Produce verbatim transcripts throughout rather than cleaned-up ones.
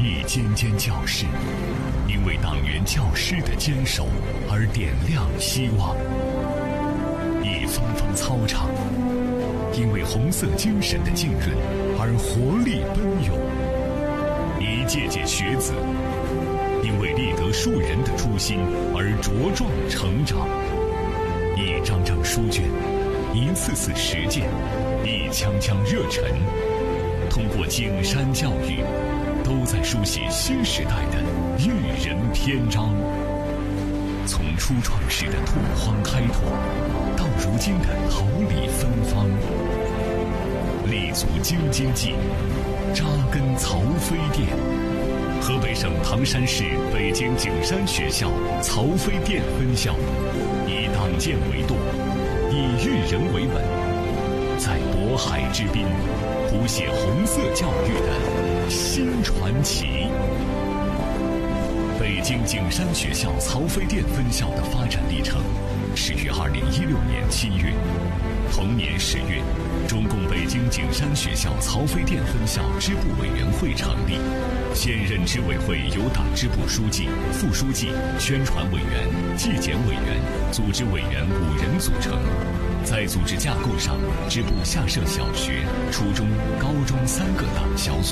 一间间教室，因为党员教师的坚守而点亮希望；一方方操场，因为红色精神的浸润而活力奔涌；一届届学子，因为立德树人的初心而茁壮成长；一张张书卷，一次次实践，一腔腔热忱，通过景山教育，都在书写新时代的育人篇章。从初创时的拓荒开拓，到如今的桃李芬芳，立足京津冀，扎根曹妃甸。河北省唐山市北京景山学校曹妃甸分校，以党建为舵，以育人为本，在渤海之滨谱写红色教育的新传奇。北京景山学校曹妃甸分校的发展历程始于二零一六年七月，同年十月，中共北京景山学校曹妃甸分校支部委员会成立，现任支委会由党支部书记、副书记、宣传委员、纪检委员、组织委员五人组成。在组织架构上，支部下设小学、初中、高中三个党小组。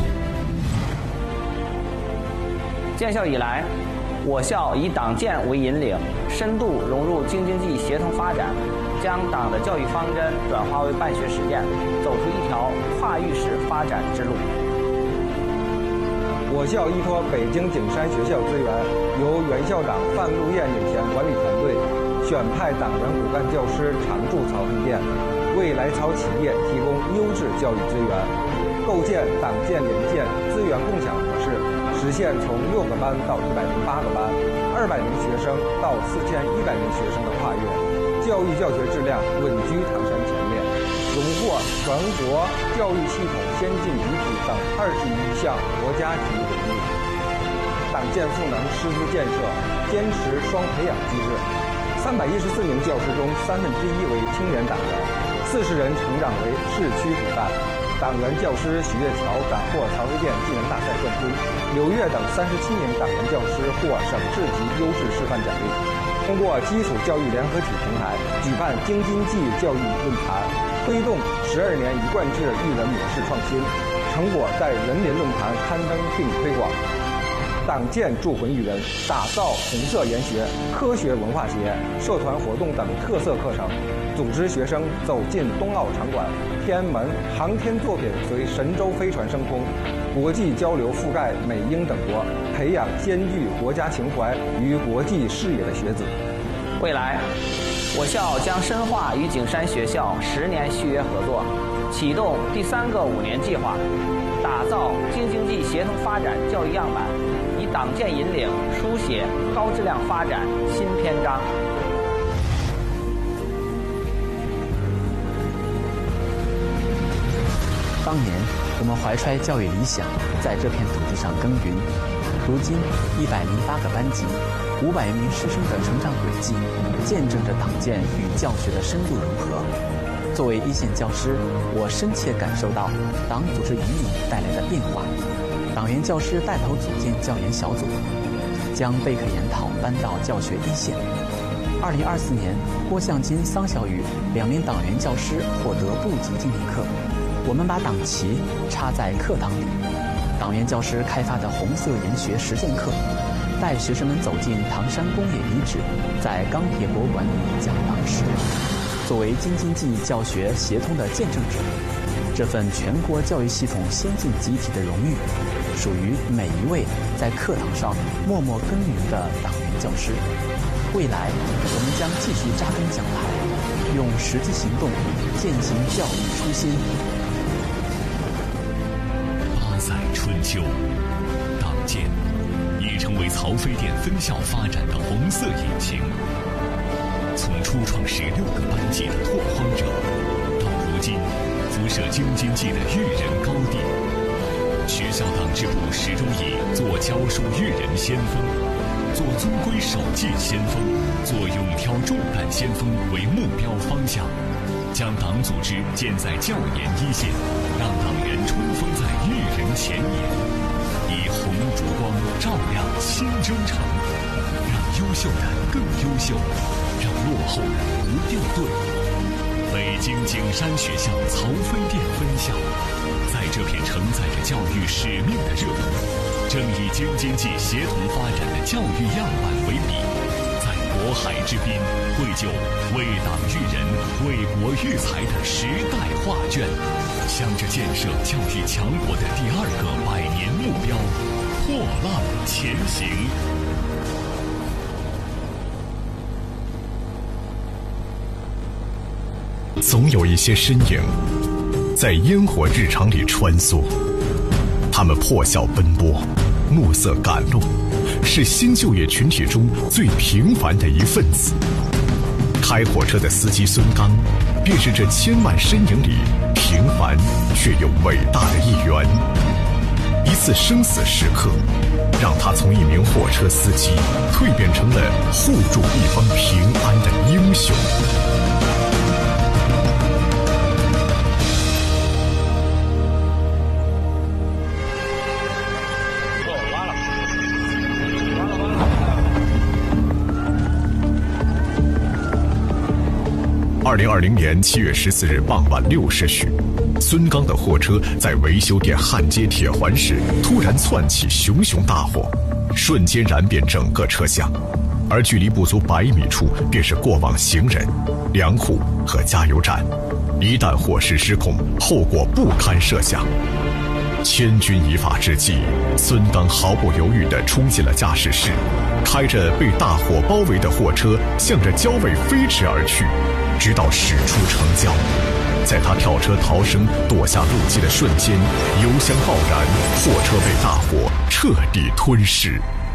建校以来，我校以党建为引领，深度融入京津冀协同发展，将党的教育方针转化为办学实践，走出一条跨域式发展之路。 我校依托北京景山学校资源，由原校长范路燕领衔管理团队，选派党员骨干教师常驻曹妃甸，为来曹企业提供优质教育资源，构建党建联建资源共享模式，实现从六个班到一百零八个班、二百名学生到四千一百名学生的跨越，教育教学质量稳居唐山前列，荣获全国教育系统先进集体等二十余项国家级荣誉。党建赋能师资建设，坚持双培养机制，三百一十四名教师中三分之一为青年党员，四十人成长为市区骨干。党员教师许月桥斩获曹妃甸技能大赛冠军，刘月等三十七名党员教师获省市级优质示范奖励。通过基础教育联合体平台举办京津冀教育论坛，推动十二年一贯制育人模式创新，成果在人民论坛刊登并推广。党建铸魂育人，打造红色研学、科学文化节、社团活动等特色课程，组织学生走进冬奥场馆，天安门航天作品随神舟飞船升空，国际交流覆盖美英等国，培养兼具国家情怀与国际视野的学子。 未来，我校将深化与景山学校十年续约合作，启动第三个五年计划，打造京津冀协同发展教育样板，以党建引领，书写高质量发展新篇章。 当年我们怀揣教育理想，在这片土地上耕耘。如今，一百零八个班级，五百名师生的成长轨迹，见证着党建与教学的深度融合。作为一线教师，我深切感受到党组织引领带来的变化。党员教师带头组建教研小组，将备课研讨搬到教学一线。二零二四年，郭向金、桑小雨两名党员教师获得部级经理课，我们把党旗插在课堂里。党员教师开发的红色研学实践课，带学生们走进唐山工业遗址，在钢铁博物馆里讲党史。作为京津冀教学协同的见证者，这份全国教育系统先进集体的荣誉，属于每一位在课堂上默默耕耘的党员教师。未来，我们将继续扎根讲台，用实际行动践行教育初心。 八载春秋，党建已成为曹妃甸分校发展的红色引擎。从初创时六个班级的拓荒者，到如今辐射京津冀的育人高地，学校党支部始终以做教书育人先锋、做尊规守纪先锋、做勇挑重担先锋为目标方向，将党组织建在教研一线，让党员冲锋在育人前沿，以红烛照亮新征程，让优秀的更优秀，让落后的不掉队。北京景山学校曹妃甸分校，在这片承载着教育使命的热土，正以京津冀协同发展的教育样板为笔，在渤海之滨绘就为党育人、为国育才的时代画卷，向着建设教育强国的第二个百年目标破浪前行。 总有一些身影在烟火日常里穿梭，他们破晓奔波，暮色赶路，是新就业群体中最平凡的一份子。开火车的司机孙刚，便是这千万身影里平凡却又伟大的一员。一次生死时刻，让他从一名货车司机蜕变成了护住一方平安的英雄。二零二零年七月十四日傍晚六时许，孙刚的货车在维修店焊接铁环时，突然窜起熊熊大火，瞬间燃遍整个车厢，而距离不足百米处便是过往行人、粮库和加油站。一旦火势失控，后果不堪设想。千钧一发之际，孙刚毫不犹豫地冲进了驾驶室，开着被大火包围的货车向着郊外飞驰而去，直到驶出城郊。在他跳车逃生躲下路基的瞬间，油箱爆燃，货车被大火彻底吞噬。